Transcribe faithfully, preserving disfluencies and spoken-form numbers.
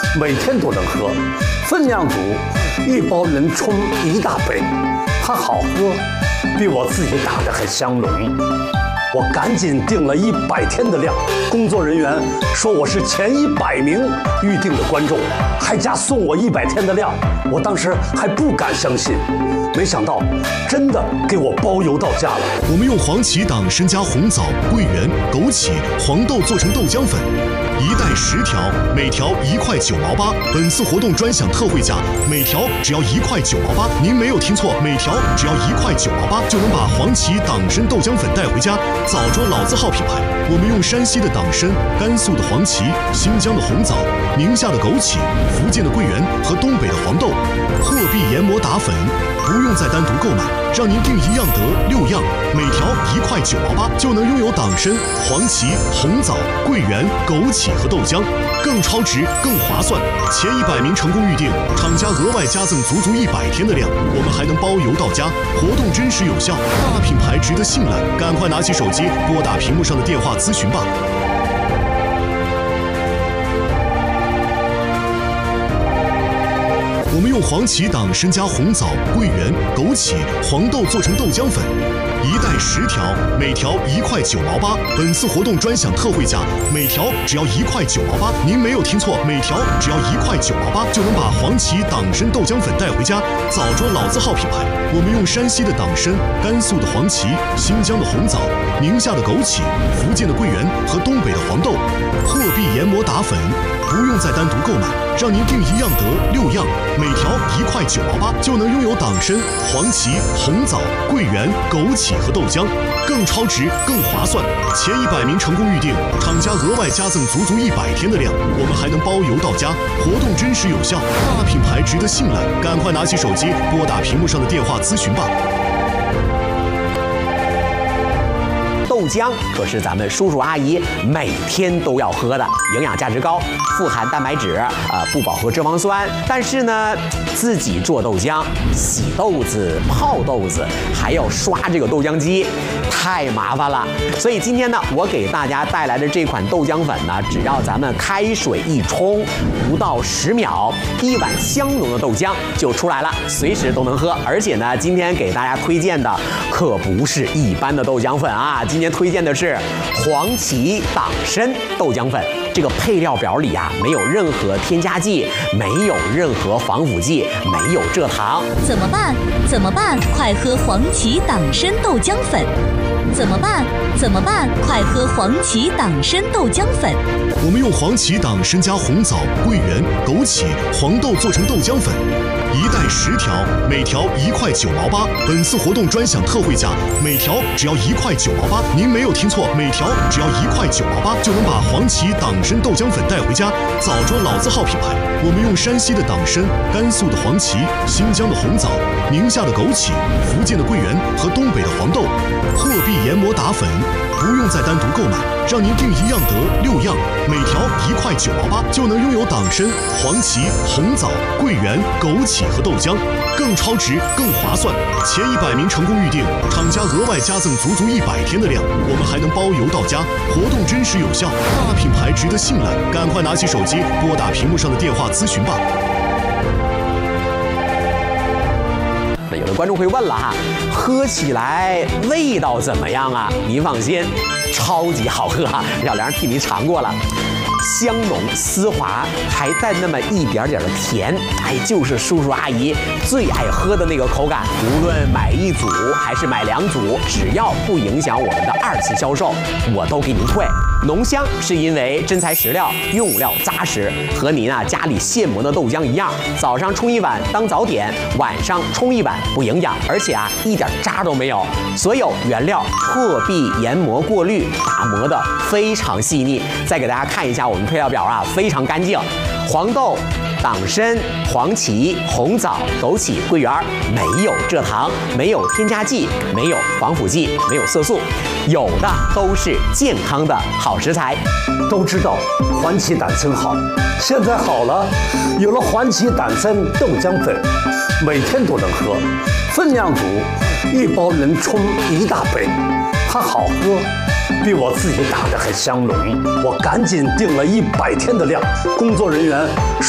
每天都能喝，分量足，一包能冲一大杯。它好喝，比我自己打的还香浓。我赶紧订了一百天的量，工作人员说我是前一百名预定的观众，还加送我一百天的量。我当时还不敢相信，没想到真的给我包邮到家了。 我们用黄芪、党参加红枣、桂圆、枸杞、黄豆做成豆浆粉，一袋十条，每条一块九毛八。本次活动专享特惠价，每条只要一块九毛八。您没有听错，每条只要一块九毛八，就能把黄芪、党参豆浆粉带回家。枣庄老字号品牌，我们用山西的党参、甘肃的黄芪、新疆的红枣、宁夏的枸杞、福建的桂圆和东北的黄豆，货币研磨打粉，不用再单独购买，让您订一样得六样，每条一块九毛八，就能拥有党参、黄芪、红枣、桂圆、枸杞和豆浆，更超值、更划算。前一百名成功预定，厂家额外加赠足足一百天的量，我们还能包邮到家，活动真实有效，大品牌值得信赖，赶快拿起手机拨打屏幕上的电话咨询吧。我们用黄芪、党参加红枣、桂圆、枸杞、黄豆做成豆浆粉，一袋十条，每条一块九毛八。本次活动专享特惠价，每条只要一块九毛八。您没有听错，每条只要一块九毛八，就能把黄芪、党参豆浆粉带回家。枣庄老字号品牌，我们用山西的党参、甘肃的黄芪、新疆的红枣、宁夏的枸杞、福建的桂圆和东北的黄豆，货币研磨打粉，不用再单独购买，让您订一样得六样，每条一块九毛八，就能拥有党参、黄芪、红枣、桂圆、枸杞和豆浆，更超值、更划算。前一百名成功预定，厂家额外加赠足足一百天的量，我们还能包邮到家，活动真实有效，大品牌值得信赖，赶快拿起手机拨打屏幕上的电话咨询吧。 豆浆可是咱们叔叔阿姨每天都要喝的，营养价值高，富含蛋白质，呃，不饱和脂肪酸。但是呢，自己做豆浆，洗豆子、泡豆子，还要刷这个豆浆机，太麻烦了。所以今天呢，我给大家带来的这款豆浆粉呢，只要咱们开水一冲，不到十秒，一碗香浓的豆浆就出来了，随时都能喝。而且呢，今天给大家推荐的可不是一般的豆浆粉啊，今天推荐的是黄芪党参豆浆粉。这个配料表里啊，没有任何添加剂，没有任何防腐剂，没有蔗糖。 怎么办？怎么办？快喝黄芪党参豆浆粉！怎么办？怎么办？快喝黄芪党参豆浆粉！ 我们用黄芪、党参加红枣、桂圆、枸杞、黄豆做成豆浆粉，一袋十条，每条一块九毛八。本次活动专享特惠价，每条只要一块九毛八。您没有听错，每条只要一块九毛八，就能把黄芪、党参豆浆粉带回家。枣庄老字号品牌，我们用山西的党参、甘肃的黄芪、新疆的红枣、宁夏的枸杞、福建的桂圆和东北的黄豆，货币研磨打粉，不用再单独购买，让您订一样得六样，每条一块九毛八，就能拥有党参、黄芪、红枣、桂圆、枸杞和豆浆，更超值、更划算。前一百名成功预定，厂家额外加赠足足一百天的量，我们还能包邮到家，活动真实有效，大品牌值得信赖，赶快拿起手机拨打屏幕上的电话咨询吧。 那有的观众会问了哈，喝起来味道怎么样啊？您放心，超级好喝哈，小梁替您尝过了。香浓丝滑，还带那么一点点的甜，哎，就是叔叔阿姨最爱喝的那个口感。无论买一组还是买两组，只要不影响我们的二次销售，我都给您退。浓香是因为真材实料，用料扎实，和您啊家里现磨的豆浆一样，早上冲一碗当早点，晚上冲一碗不营养，而且啊一点渣都没有。所有原料破壁研磨过滤，打磨的非常细腻。再给大家看一下我们配料表啊，非常干净，黄豆、党参、黄芪、红枣、枸杞、桂圆，没有蔗糖，没有添加剂，没有防腐剂，没有色素，有的都是健康的好食材。 都知道黄芪党参好，现在好了，有了黄芪党参豆浆粉，每天都能喝，分量足，一包能冲一大杯。它好喝，比我自己打的还香浓。我赶紧订了一百天的量，工作人员